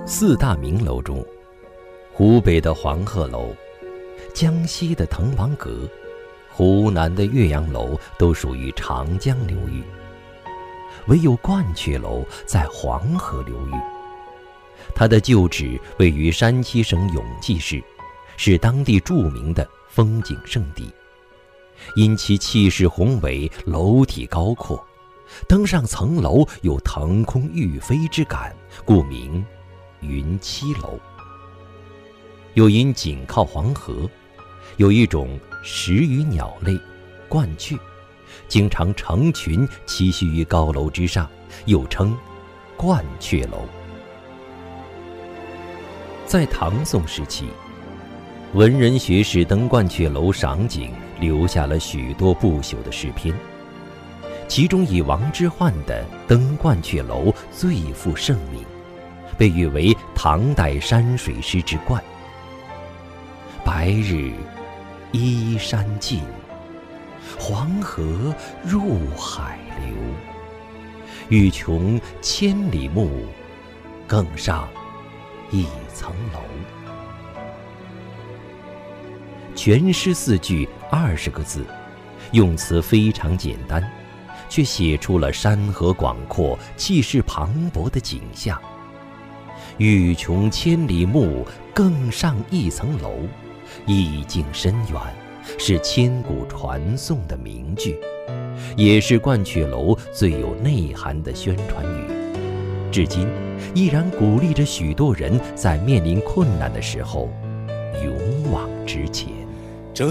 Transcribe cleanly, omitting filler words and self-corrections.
四大名楼中，湖北的黄鹤楼、江西的滕王阁、湖南的岳阳楼都属于长江流域，唯有鹳雀楼在黄河流域。它的旧址位于山西省永济市，是当地著名的风景胜地。因其气势宏伟，楼体高阔，登上层楼有腾空欲飞之感，故名云栖楼。又因紧靠黄河，有一种食鱼鸟类鹳雀，经常成群栖息于高楼之上，又称鹳雀楼。在唐宋时期，文人学士登鹳雀楼赏景，留下了许多不朽的诗篇，其中以王之涣的《登鹳雀楼》最负盛名，被誉为唐代山水诗之冠。白日依山尽，黄河入海流。欲穷千里目，更上一层楼。全诗4句20个字，用词非常简单，却写出了山河广阔、气势磅礴的景象。欲穷千里目，更上一层楼，意境深远，是千古传颂的名句，也是鹳雀楼最有内涵的宣传语，至今依然鼓励着许多人在面临困难的时候勇往直前。